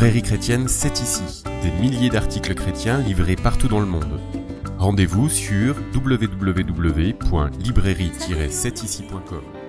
librairie chrétienne C'est ici, des milliers d'articles chrétiens livrés partout dans le monde. Rendez-vous sur www.librairie-cetici.com.